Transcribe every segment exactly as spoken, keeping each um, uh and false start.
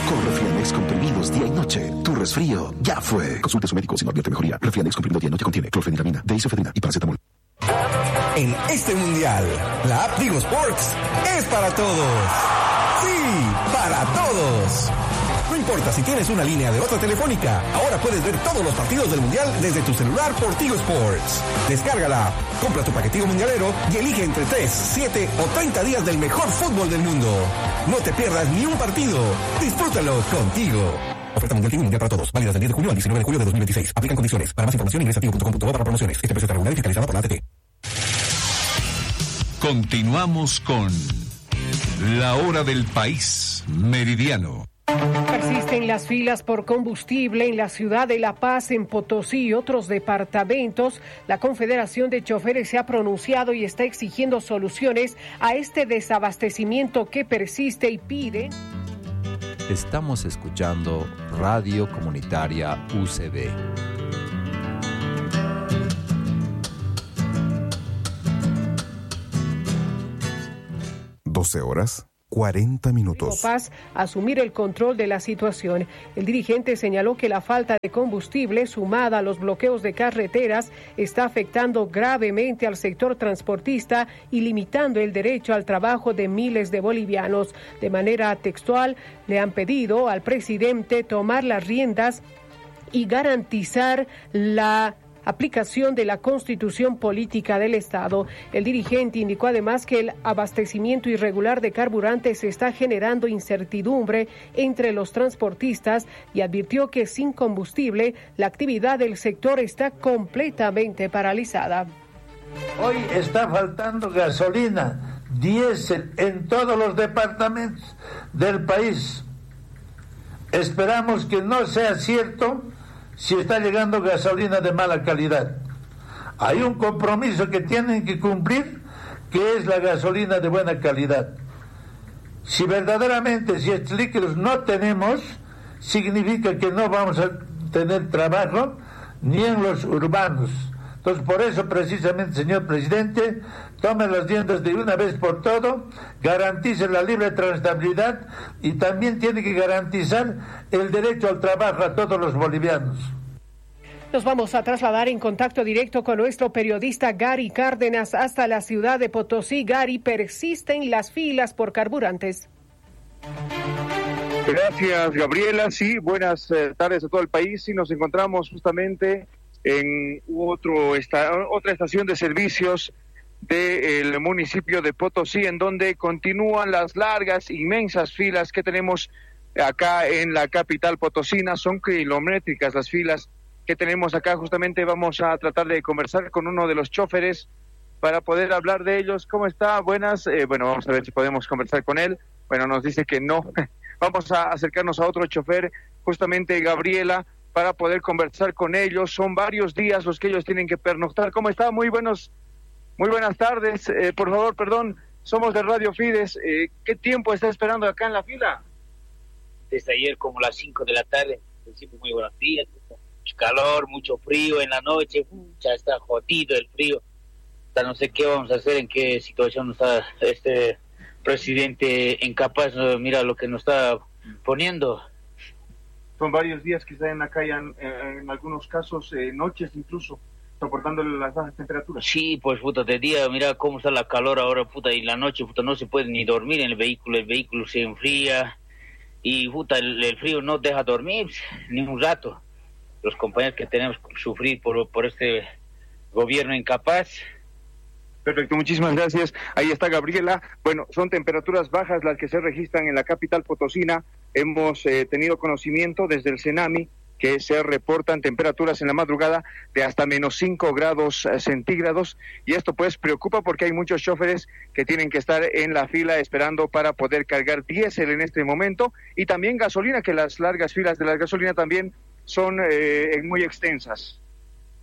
Con Refianex comprimidos día y noche, tu resfrío ya fue. Consulte a su médico si no advierte mejoría. Refianex comprimido día y noche contiene clorfeniramina, deisofedrina y paracetamol. En este mundial, la app Tigo Sports es para todos. Sí, para todos. No importa si tienes una línea de otra telefónica, ahora puedes ver todos los partidos del mundial desde tu celular por Tigo Sports. Descárgala, compra tu paquetico mundialero y elige entre tres, siete o treinta días del mejor fútbol del mundo. No te pierdas ni un partido. Disfrútalo contigo. Oferta mundial Tigo mundial para todos. Válida del diez de junio al diecinueve de julio de dos mil veintiséis. Aplican condiciones. Para más información ingresa a tigo punto com punto bo para promociones. Este precio está regulado y fiscalizado por la A T T. Continuamos con La Hora del País Meridiano. Persisten las filas por combustible en la ciudad de La Paz, en Potosí y otros departamentos. La Confederación de Choferes se ha pronunciado y está exigiendo soluciones a este desabastecimiento que persiste y pide. Estamos escuchando Radio Comunitaria U C B. doce horas, cuarenta minutos. Paz asumir el control de la situación. El dirigente señaló que la falta de combustible sumada a los bloqueos de carreteras está afectando gravemente al sector transportista y limitando el derecho al trabajo de miles de bolivianos. De manera textual, le han pedido al presidente tomar las riendas y garantizar la aplicación de la Constitución Política del Estado. El dirigente indicó además que el abastecimiento irregular de carburantes está generando incertidumbre entre los transportistas y advirtió que sin combustible la actividad del sector está completamente paralizada. Hoy está faltando gasolina, diésel en todos los departamentos del país. Esperamos que no sea cierto si está llegando gasolina de mala calidad. Hay un compromiso que tienen que cumplir, que es la gasolina de buena calidad. Si verdaderamente, si estos líquidos no tenemos, significa que no vamos a tener trabajo ni en los urbanos. Entonces, por eso precisamente, señor presidente, tome las riendas de una vez por todo, garantice la libre transitabilidad y también tiene que garantizar el derecho al trabajo a todos los bolivianos. Nos vamos a trasladar en contacto directo con nuestro periodista Gary Cárdenas hasta la ciudad de Potosí. Gary, persisten las filas por carburantes. Gracias, Gabriela. Sí, buenas eh, tardes a todo el país. Sí, nos encontramos justamente en otro esta, otra estación de servicios del municipio de Potosí, en donde continúan las largas, inmensas filas que tenemos acá en la capital potosina. Son kilométricas las filas que tenemos acá. Justamente vamos a tratar de conversar con uno de los choferes para poder hablar de ellos. ¿Cómo está? Buenas. Eh, bueno, vamos a ver si podemos conversar con él. Bueno, nos dice que no. Vamos a acercarnos a otro chofer, justamente Gabriela, para poder conversar con ellos. Son varios días los que ellos tienen que pernoctar. ¿Cómo está? Muy buenos, muy buenas tardes. Eh, por favor, perdón, somos de Radio Fides. Eh, ¿Qué tiempo está esperando acá en la fila? Desde ayer como las cinco de la tarde. Siempre muy buenos días. Mucho calor, mucho frío en la noche. Ya está jodido el frío. Hasta no sé qué vamos a hacer, en qué situación está este presidente incapaz. Mira lo que nos está poniendo. Son varios días que están en la calle, en, en algunos casos eh, noches incluso, soportando las bajas temperaturas. Sí, pues puta, de día, mira cómo está la calor ahora, puta, y la noche, puta, no se puede ni dormir en el vehículo, el vehículo se enfría, y puta, el, el frío no deja dormir ni un rato. Los compañeros que tenemos que sufrir por, por este gobierno incapaz. Perfecto, muchísimas gracias. Ahí está Gabriela. Bueno, son temperaturas bajas las que se registran en la capital potosina. Hemos eh, tenido conocimiento desde el CENAMI que se reportan temperaturas en la madrugada de hasta menos cinco grados centígrados, y esto pues preocupa porque hay muchos choferes que tienen que estar en la fila esperando para poder cargar diésel en este momento, y también gasolina, que las largas filas de la gasolina también son eh, muy extensas.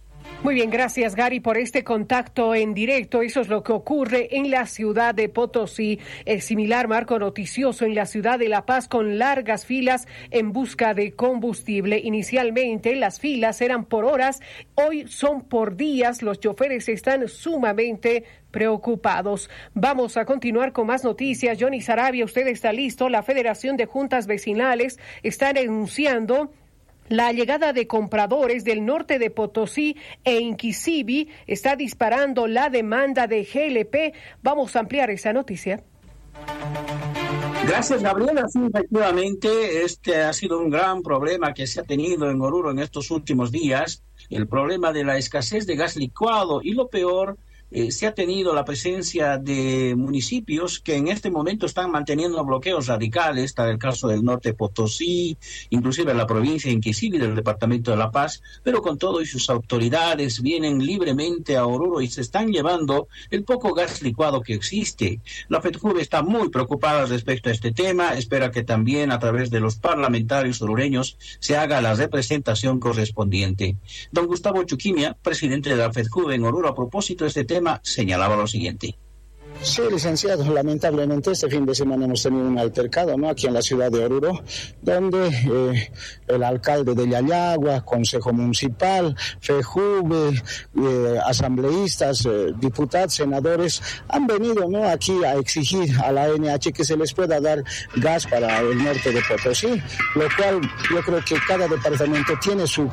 Muy bien, gracias Gary por este contacto en directo. Eso es lo que ocurre en la ciudad de Potosí. El similar marco noticioso en la ciudad de La Paz con largas filas en busca de combustible. Inicialmente las filas eran por horas, hoy son por días. Los choferes están sumamente preocupados. Vamos a continuar con más noticias. Johnny Sarabia, usted está listo. La Federación de Juntas Vecinales está denunciando la llegada de compradores del norte de Potosí e Inquisibi está disparando la demanda de G L P. Vamos a ampliar esa noticia. Gracias, Gabriela. Sí, efectivamente, este ha sido un gran problema que se ha tenido en Oruro en estos últimos días, el problema de la escasez de gas licuado y lo peor, Eh, se ha tenido la presencia de municipios que en este momento están manteniendo bloqueos radicales. Está el caso del norte Potosí, inclusive la provincia de Inquisibi del departamento de La Paz, pero con todo y sus autoridades vienen libremente a Oruro y se están llevando el poco gas licuado que existe. La FEDJUVE está muy preocupada respecto a este tema, espera que también a través de los parlamentarios orureños se haga la representación correspondiente. Don Gustavo Chuquimia, presidente de la FEDJUVE en Oruro, a propósito de este tema, señalaba lo siguiente. Sí, licenciado, lamentablemente este fin de semana hemos tenido un altercado, ¿no?, aquí en la ciudad de Oruro, donde eh, el alcalde de Yayagua, Consejo Municipal, FEDJUVE, eh, asambleístas, eh, diputados, senadores, han venido, ¿no?, aquí a exigir a la N H que se les pueda dar gas para el norte de Potosí, lo cual yo creo que cada departamento tiene su